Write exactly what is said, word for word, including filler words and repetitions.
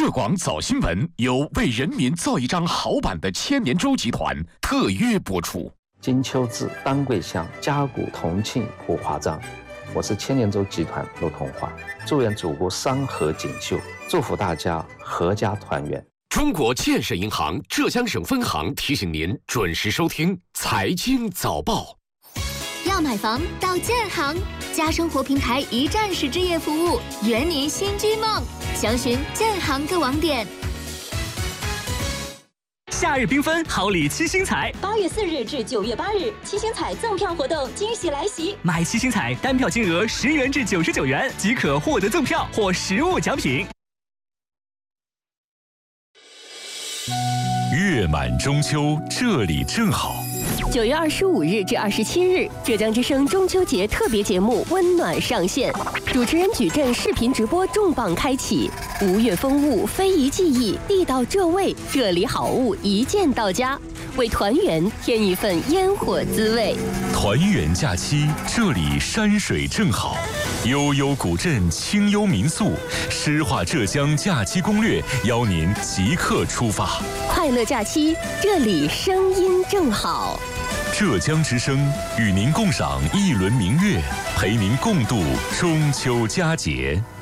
浙广早新闻由为人民造一张好版的千年舟集团特约播出。 金秋至，丹桂香，嘉谷同庆护华章。我是千年舟集团陆同华，祝愿祖国山河锦绣，祝福大家阖家团圆。 中国建设银行浙江省分行提醒您准时收听财经早报。 要买房到建行，家生活平台一站式置业服务，圆您新居梦。详询建行各网点。 夏日缤纷，好礼七星彩。 八月四日至九月八日，七星彩赠票活动惊喜来袭！ 买七星彩，单票金额十元至九十九元即可获得赠票或实物奖品。 月满中秋，这里正好。 九月二十五日至二十七日，浙江之声中秋节特别节目《温暖》上线，主持人矩阵视频直播重磅开启，吴越风物、非遗技艺、地道浙味，这里好物一键到家，为团圆添一份烟火滋味。 团圆假期，这里山水正好，悠悠古镇，清幽民宿，诗画浙江假期攻略，邀您即刻出发。 快乐假期，这里声音正好。 浙江之声与您共赏一轮明月，陪您共度中秋佳节。